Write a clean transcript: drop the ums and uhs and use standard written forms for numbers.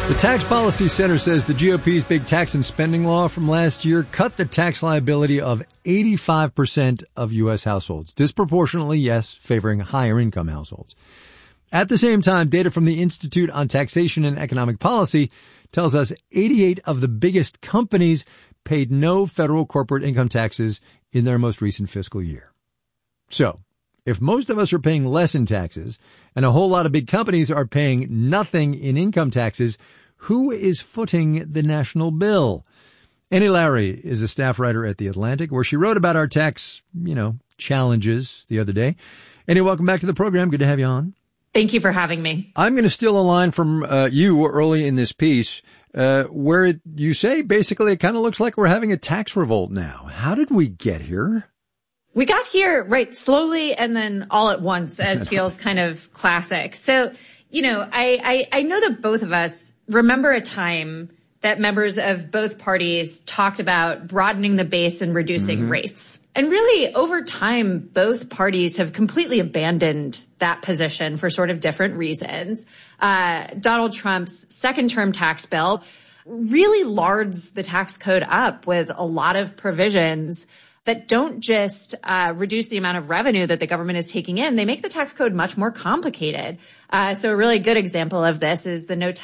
The Tax Policy Center says the GOP's big tax and spending law from last year cut the tax liability of 85% of U.S. households. Disproportionately, yes, favoring higher income households. At the same time, data from the Institute on Taxation and Economic Policy tells us 88 of the biggest companies paid no federal corporate income taxes in their most recent fiscal year. So, if most of us are paying less in taxes and a whole lot of big companies are paying nothing in income taxes, who is footing the national bill? Annie Lowrey is a staff writer at The Atlantic, where she wrote about our tax, challenges the other day. Annie, welcome back to the program. Good to have you on. Thank you for having me. I'm going to steal a line from you early in this piece where you say basically it kind of looks like we're having a tax revolt now. How did we get here? We got here, right, slowly and then all at once, as feels kind of classic. So, I know that both of us remember a time that members of both parties talked about broadening the base and reducing rates. And really, over time, both parties have completely abandoned that position for sort of different reasons. Donald Trump's second-term tax bill really lards the tax code up with a lot of provisions that don't just reduce the amount of revenue that the government is taking in. They make the tax code much more complicated. So a really good example of this is the no